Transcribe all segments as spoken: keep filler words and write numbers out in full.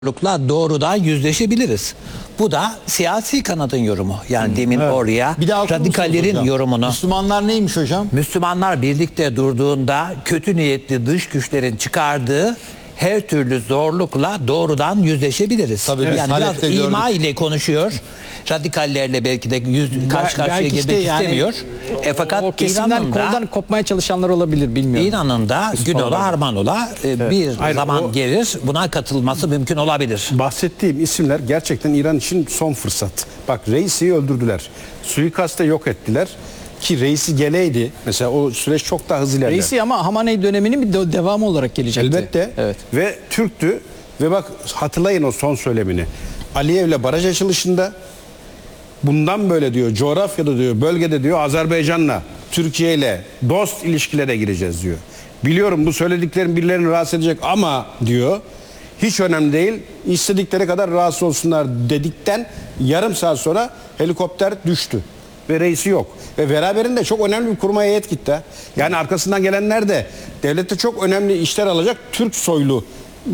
zorlukla doğrudan yüzleşebiliriz. Bu da siyasi kanadın yorumu. Yani hmm, demin evet. oraya bir radikallerin yorumunu. Müslümanlar neymiş hocam? Müslümanlar birlikte durduğunda kötü niyetli dış güçlerin çıkardığı her türlü zorlukla doğrudan yüzleşebiliriz. Tabii, yani evet, biraz ima ile konuşuyor. Radikallerle belki de yüz, karşı karşıya gelmek işte yani, istemiyor. E, fakat o kesimden koldan kopmaya çalışanlar olabilir, bilmiyorum. İran'ın da Günola Harmanola e, evet. bir Hayır, zaman o, gelir buna katılması mümkün olabilir. Bahsettiğim isimler gerçekten İran için son fırsat. Bak Reisi'yi öldürdüler. Suikast'ta yok ettiler. Ki reisi geleydi. Mesela o süreç çok daha hızlı ilerler. Reisi ama Hamaney döneminin bir de devamı olarak gelecekti. Elbette. Evet. Ve Türktü. Ve bak hatırlayın o son söylemini. Aliyev'le baraj açılışında bundan böyle diyor, coğrafyada diyor, bölgede diyor, Azerbaycan'la, Türkiye'yle dost ilişkilere gireceğiz diyor. Biliyorum bu söylediklerim birilerini rahatsız edecek ama diyor, hiç önemli değil, istedikleri kadar rahatsız olsunlar dedikten yarım saat sonra helikopter düştü. Ve reisi yok. Ve beraberinde çok önemli bir kurmay heyet gitti. Yani arkasından gelenler de devlette çok önemli işler alacak Türk soylu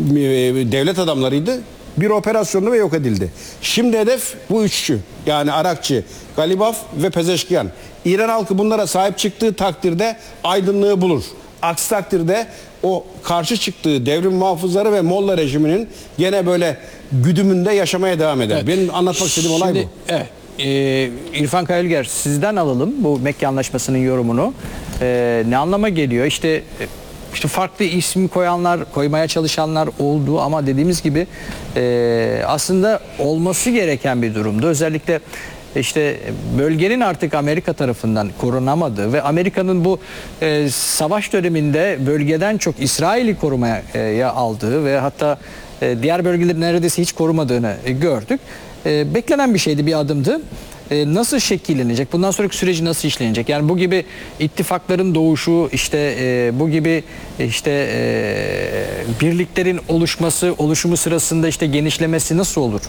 devlet adamlarıydı. Bir operasyonlu ve yok edildi. Şimdi hedef bu üççü. Yani Arakçı, Galibaf ve Pezeşkiyan. İran halkı bunlara sahip çıktığı takdirde aydınlığı bulur. Aksi takdirde o karşı çıktığı devrim muhafızları ve Molla rejiminin gene böyle güdümünde yaşamaya devam eder. Evet. Benim anlatmak istediğim olay Şimdi, bu. Evet. Ee, İrfan Kayılger, sizden alalım bu Mekke Anlaşması'nın yorumunu. Ee, ne anlama geliyor? İşte işte farklı isim koyanlar, koymaya çalışanlar oldu ama dediğimiz gibi e, aslında olması gereken bir durumdu. Özellikle işte bölgenin artık Amerika tarafından korunamadığı ve Amerika'nın bu e, savaş döneminde bölgeden çok İsrail'i korumaya e, aldığı ve hatta e, diğer bölgeleri neredeyse hiç korumadığını e, gördük. E, beklenen bir şeydi, bir adımdı. E, nasıl şekillenecek? Bundan sonraki süreci nasıl işlenecek? Yani bu gibi ittifakların doğuşu, işte e, bu gibi işte e, birliklerin oluşması, oluşumu sırasında işte genişlemesi nasıl olur?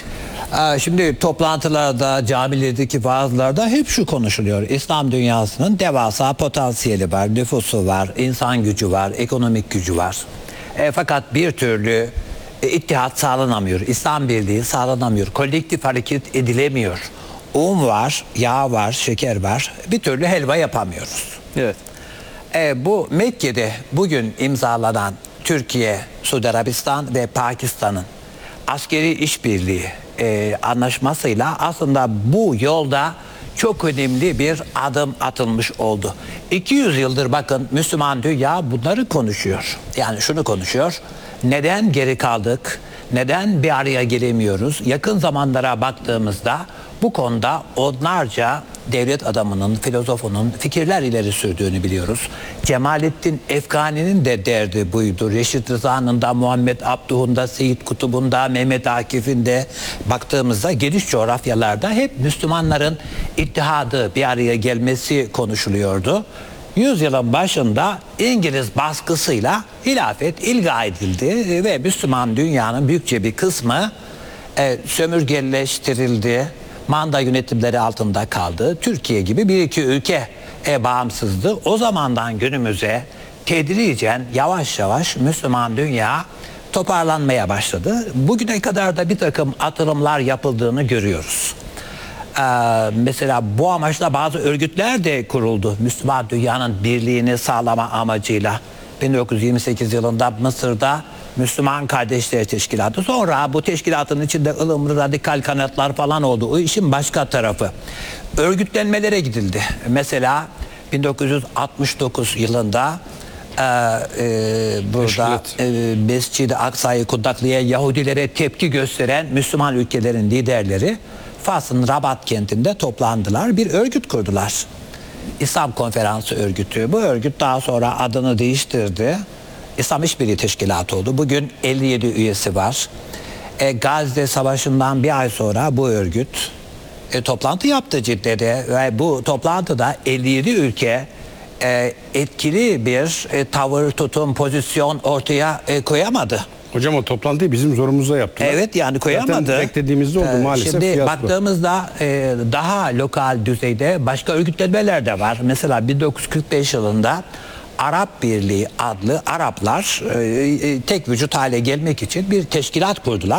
Şimdi toplantılarda, camilerdeki vaazlarda hep şu konuşuluyor. İslam dünyasının devasa potansiyeli var, nüfusu var, insan gücü var, ekonomik gücü var. E, fakat bir türlü e, ittihat sağlanamıyor. İslam birliği sağlanamıyor. Kolektif hareket edilemiyor. Un var, yağ var, şeker var. Bir türlü helva yapamıyoruz. Evet. E, bu Mekke'de bugün imzalanan Türkiye, Suudi Arabistan ve Pakistan'ın askeri işbirliği e, anlaşmasıyla aslında bu yolda çok önemli bir adım atılmış oldu. iki yüz yıldır bakın Müslüman dünya bunları konuşuyor. Yani şunu konuşuyor. Neden geri kaldık? Neden bir araya gelemiyoruz? Yakın zamanlara baktığımızda bu konuda onlarca devlet adamının, filozofunun fikirler ileri sürdüğünü biliyoruz. Cemalettin Efgani'nin de derdi buydu. Reşit Rıza'nın da, Muhammed Abduh'un da, Seyyid Kutub'un da, Mehmet Akif'in de baktığımızda geniş coğrafyalarda hep Müslümanların ittihadı, bir araya gelmesi konuşuluyordu. Yüzyılın başında İngiliz baskısıyla hilafet ilga edildi ve Müslüman dünyanın büyükçe bir kısmı e, sömürgeleştirildi. Manda yönetimleri altında kaldı. Türkiye gibi bir iki ülke e, bağımsızdı. O zamandan günümüze tedricen yavaş yavaş Müslüman dünya toparlanmaya başladı. Bugüne kadar da bir takım atılımlar yapıldığını görüyoruz. Ee, mesela bu amaçla bazı örgütler de kuruldu. Müslüman dünyanın birliğini sağlama amacıyla. bin dokuz yüz yirmi sekiz yılında Mısır'da Müslüman Kardeşler Teşkilatı. Sonra bu teşkilatın içinde ılımlı radikal kanatlar falan oldu. O işin başka tarafı. Örgütlenmelere gidildi. Mesela bin dokuz yüz altmış dokuz yılında e, e, burada e, Mescid-i Aksa'yı kundaklayan Yahudilere tepki gösteren Müslüman ülkelerin liderleri Fas'ın Rabat kentinde toplandılar. Bir örgüt kurdular. İslam Konferansı Örgütü. Bu örgüt daha sonra adını değiştirdi. İslam İşbirliği Teşkilatı oldu. Bugün elli yedi üyesi var. E, Gazze Savaşı'ndan bir ay sonra bu örgüt e, toplantı yaptı Cidde'de ve bu toplantıda elli yedi ülke e, etkili bir e, tavır, tutum, pozisyon ortaya e, koyamadı. Hocam o toplantıyı bizim zorumuzda yaptılar. Evet, yani koyamadı. Zaten beklediğimizde oldu ee, maalesef. Şimdi fiyasko. baktığımızda e, daha lokal düzeyde başka örgütlenmeler de var. Mesela bin dokuz yüz kırk beş yılında Arap Birliği adlı Araplar e, e, tek vücut hale gelmek için bir teşkilat kurdular.